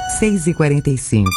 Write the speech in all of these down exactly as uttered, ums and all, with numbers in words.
seis e quarenta e cinco.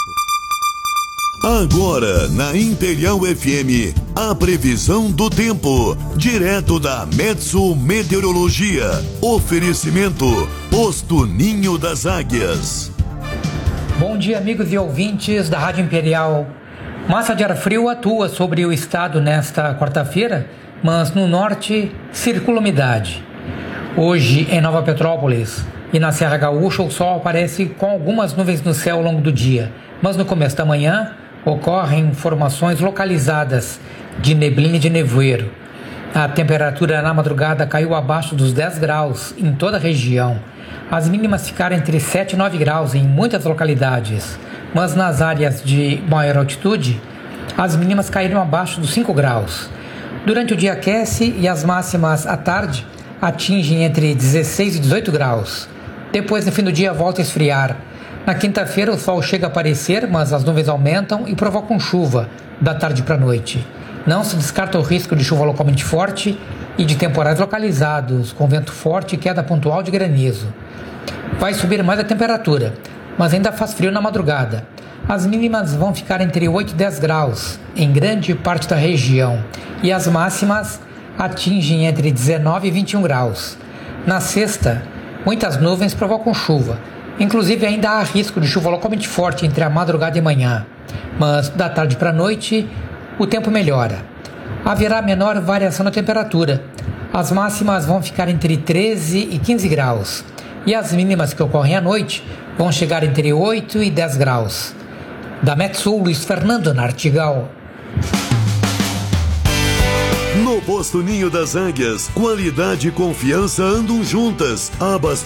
Agora, na Imperial F M, a previsão do tempo, direto da Metsu Meteorologia. Oferecimento, Posto Ninho das Águias. Bom dia, amigos e ouvintes da Rádio Imperial. Massa de ar frio atua sobre o estado nesta quarta-feira, mas no norte circula umidade. Hoje, em Nova Petrópolis e na Serra Gaúcha, o sol aparece com algumas nuvens no céu ao longo do dia, mas no começo da manhã ocorrem formações localizadas de neblina e de nevoeiro. A temperatura na madrugada caiu abaixo dos dez graus em toda a região. As mínimas ficaram entre sete e nove graus em muitas localidades, mas nas áreas de maior altitude, as mínimas caíram abaixo dos cinco graus. Durante o dia aquece e as máximas à tarde atingem entre dezesseis e dezoito graus. Depois, no fim do dia, volta a esfriar. Na quinta-feira, o sol chega a aparecer, mas as nuvens aumentam e provocam chuva da tarde para a noite. Não se descarta o risco de chuva localmente forte e de temporais localizados, com vento forte e queda pontual de granizo. Vai subir mais a temperatura, mas ainda faz frio na madrugada. As mínimas vão ficar entre oito e dez graus em grande parte da região e as máximas atingem entre dezenove e vinte e um graus. Na sexta, muitas nuvens provocam chuva. Inclusive, ainda há risco de chuva localmente forte entre a madrugada e manhã, mas da tarde para a noite o tempo melhora. Haverá menor variação na temperatura. As máximas vão ficar entre treze e quinze graus e as mínimas que ocorrem à noite vão chegar entre oito e dez graus. Da Metsul, Luiz Fernando Nartigal. No Posto Ninho das Águias, qualidade e confiança andam juntas. Abastecimento